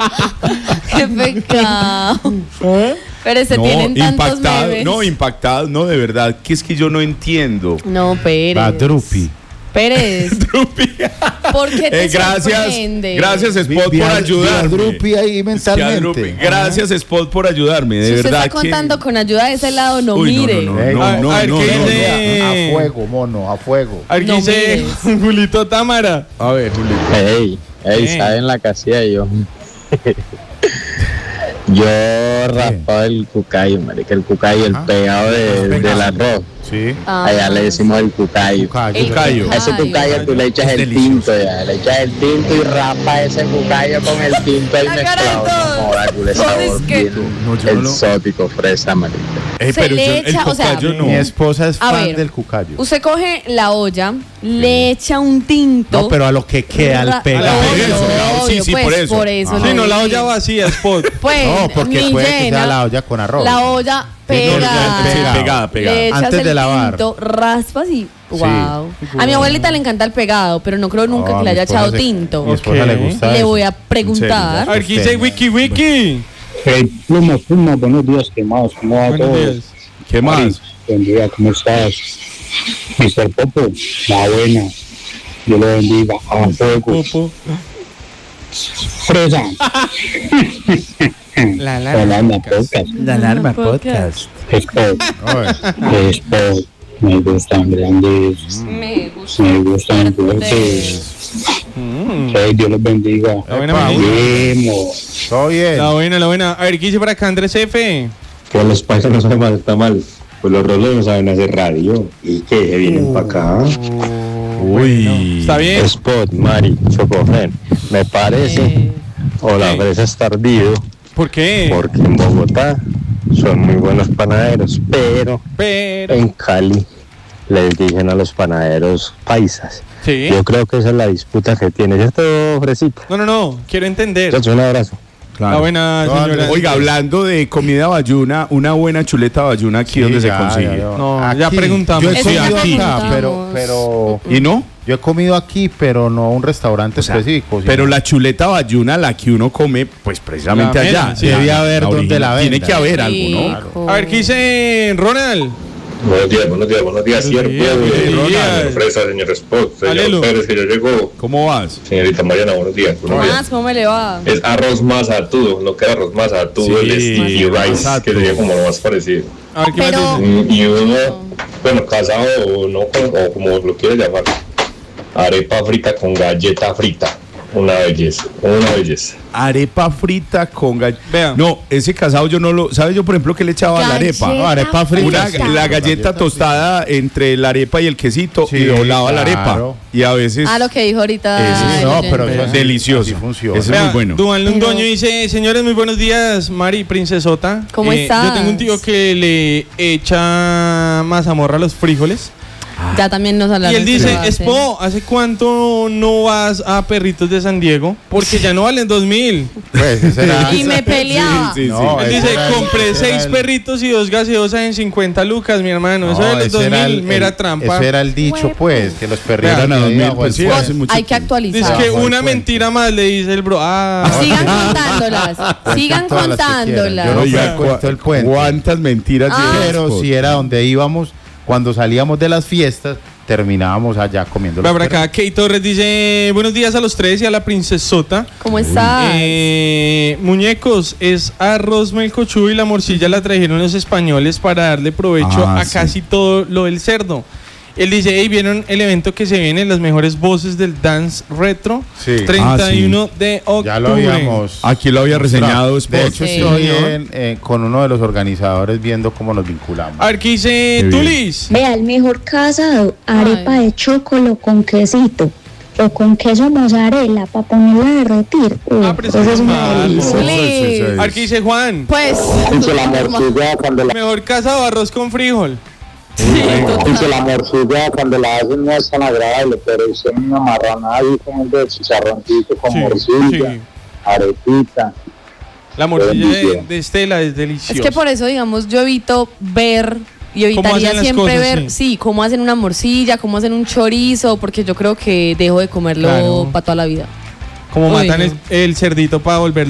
Qué pecado. Pero se No, tienen tantos impactado, memes. no, impactado, no, de verdad, que es que yo no entiendo. No, Pérez. La Drupi. Pérez. ¿Por qué te sorprende? Gracias Spot por ayudarme. Drupi ahí mentalmente. Gracias Spot por ayudarme, de Si usted verdad está contando con ayuda de ese lado, no Uy, mire. no. A ver, ¿qué no. dice? A fuego, mono, a fuego. A ver, ¿qué No dice mires. Julito Támara? A ver, Julio. ¿Saben la casilla yo? Yo raspaba el cucayo, marica, el cucayo, el pegado del arroz. Sí. Allá le decimos el cucayo. El Cucayo. A ese cucayo tú le echas el tinto, ya, le echas el tinto y raspa ese cucayo con el tinto ahí La mezclado. cara de No, joda, culo, todos. sabor Es que- bien yo no lo- exótico, fresa, marica. Se Pero le yo- echa, el o sea, cucayo no. Mi esposa es A fan ver. del cucayo. Usted coge la olla, le echa un tinto. No, pero a lo que queda al pegado. Obvio, Sí, pues, por eso. le Sí, no, la digo. olla vacía, Spot. Pues, No, porque ni puede que sea llena, la olla con arroz. La olla Sí, pegada. pegada. Le echas Antes el de lavar. tinto, raspas y wow. A mi abuelita le encanta el pegado, pero no creo nunca No, que le mi haya esposa echado se- tinto. Mi esposa Ok. le gusta Le eso. voy a preguntar. A ver, ¿qué dice Wiki? Hey, Pluma, buenos días, ¿qué más? ¿Cómo va Buenos todo? días. ¿Qué más? Buen día, ¿cómo estás? Mr. Popo, la buena. Yo lo bendiga. A fuego. Popo. Fresa. La Holanda Podcast. La alarma podcast. Sport. Sport. Me gustan grandes. Me gusta. Me gustan fuertes. Hey, Dios los bendiga. La buena, Epa, María. Vemos. Todo bien. La buena. A ver, ¿qué dice para acá Andrés F? Pues los paisas no saben hacer tamal, pues los rolos no saben hacer radio. ¿Y qué? ¿Vienen para acá? Uy. ¿Está bien? Spot, Mari, Chocofen. Me parece, o la fresa está ardido, ¿Por qué? porque en Bogotá son muy buenos panaderos, pero Pero. en Cali les dicen a los panaderos paisas. Sí. Yo creo que esa es la disputa que tiene, ¿cierto, Fresita? No. Quiero entender. Entonces, un abrazo. La buena, señora. Oiga, hablando de comida bayuna, una buena chuleta bayuna aquí donde se consigue. No, ya preguntamos. Yo he Eso comido ya aquí, preguntamos. pero ¿Y no? yo he comido aquí, pero no a un restaurante específico. sino- Pero la chuleta bayuna, la que uno come, pues precisamente La allá. mera, sí. Debe haber donde original. la Tiene vendan. que haber algo, ¿no? Rico. A ver, ¿qué dice Ronald? Buenos días, cierto. buenos días. Señor Fresa, señor Spot, Alelo. señor Pérez, que ya llegó. ¿Cómo vas? Señorita Mariana, buenos días. Más, ¿cómo me le va? Es arroz masatudo, no queda arroz masatudo, Sí, el sticky rice, masato. que sería como lo más parecido. A ver, ¿qué Pero- más dice? Y uno, bueno, casado o no, o como lo quieras llamar, arepa frita con galleta frita. Una belleza. Arepa frita con galleta. Vea. No, ese casado yo no lo. ¿Sabes yo, por ejemplo, qué le echaba a la arepa? Galleta arepa frita. La galleta tostada entre la arepa y el quesito Sí, y doblaba la arepa. claro. Y a veces. Ah, lo que dijo ahorita. Ese el no, oyente. pero eso así- delicioso. así funciona. Ese es Vea, muy bueno. Duan Pero- Londoño dice, señores, muy buenos días, Mari, princesota. ¿Cómo estás? Yo tengo un tío que le echa mazamorra a los frijoles. Ya también nos hablaron. Y él que dice, lo hacen. Expo, ¿hace cuánto no vas a Perritos de San Diego? Porque ya no valen 2.000. Pues ese era. Y me peleaba. Sí, sí, No, sí. Él ese dice, era compré ese era 6 el- perritos y 2 gaseosas en 50 lucas, mi hermano. Eso No, de los ese era 2.000, el- mera el- trampa. Ese era el dicho, pues, que los perritos Eran a ahí 2000, abajo pues sí, del hace puente. mucho Hay que tiempo. Dice actualizar. que Bajo el una puente. mentira más, le dice el bro. Ah, Sigan contándolas. Sigan Todas las que quieran. contándolas. Yo no Oiga, frecuento el puente. ¿cuántas mentiras Ah. lleva Pero Spot? si era donde íbamos, cuando salíamos de las fiestas, terminábamos allá comiendo. Vea por acá, Kate Torres dice, buenos días a los tres y a la princesota. ¿Cómo estás? Muñecos, es arroz melcochudo y la morcilla la trajeron los españoles para darle provecho Ah, a sí. casi todo lo del cerdo. Él dice, hey, ¿vieron el evento que se viene? Las mejores voces del dance retro. Sí. 31 de octubre. Ya lo habíamos. Aquí lo había reseñado Spot. De hecho, Sí. estoy señor. con uno de los organizadores viendo cómo nos vinculamos. A ver, ¿qué dice Qué bien. Tulis? Vea, el mejor casado, arepa Ay. de chocolo con quesito o con queso mozzarella para ponerla a derretir. Ah, pero Eso eso es es una malo. delicia. Please. A ver, ¿qué dice Juan? Pues. Dice la morcilla cuando la, Mejor casado arroz con frijol. dice la morcilla cuando la hacen no es tan agradable, pero es una marranada ahí como de chicharroncito con Sí, morcilla, sí. arepita. La morcilla Bendición. de Estela es deliciosa. Es que por eso, digamos, yo evito ver y evitaría hacen las siempre cosas, ver, sí, cómo hacen una morcilla, cómo hacen un chorizo, porque yo creo que dejo de comerlo Claro. para toda la vida. Como Uy, matan no. el cerdito para volverlo